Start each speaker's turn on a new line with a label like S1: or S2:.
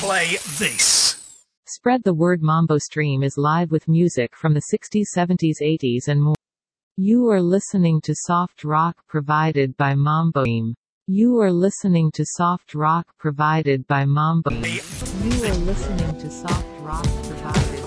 S1: play this.
S2: Spread the word. Mambo Stream is live with music from the 60s, 70s, 80s and more. You are listening to soft rock provided by Mambo Stream. You are listening to soft rock provided by Mambo. You are listening to soft rock provided